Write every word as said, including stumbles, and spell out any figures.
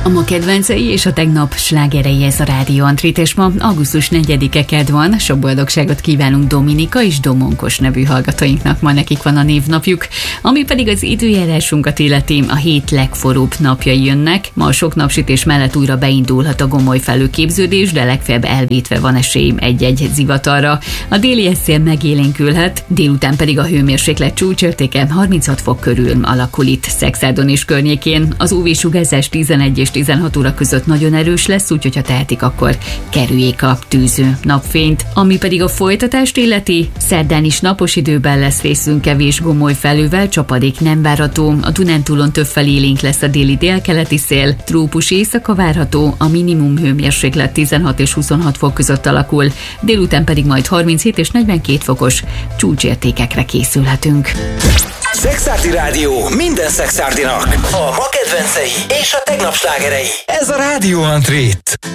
A ma kedvencei és a tegnap slágerei, ez a Rádió Antrit, és ma augusztus negyedike kedd van. Sok boldogságot kívánunk Dominika és Domonkos nevű hallgatóinknak, ma nekik van a névnapjuk. Ami pedig az időjárásunkat illeti, a hét legforróbb napjai jönnek. Ma a sok napsütés mellett újra beindulhat a gomoly felőképződés, de legfeljebb elvétve van esély egy-egy zivatarra. A déli eszél megélénkülhet, délután pedig a hőmérséklet csúcsértéke harminchat fok körül alakul itt Szekszádon és környékén. Az ú vé-sugárzás tizenegy és tizenhat óra között nagyon erős lesz, úgyhogy ha tehetik, akkor kerüljék a tűző napfényt. Ami pedig a folytatást illeti, szerdán is napos időben lesz részünk kevés gomoly felővel, csapadék nem várható, a Dunántúlon többfelé élénk lesz a déli délkeleti szél, trópusi éjszaka várható, a minimum hőmérséklet tizenhat és huszonhat fok között alakul, délután pedig majd harminchét és negyvenkét fokos csúcsértékekre készülhetünk. Szekszárdi Rádió minden szexárdinak. A ma kedvencei és a tegnap slágerei. Ez a Rádió Antrit.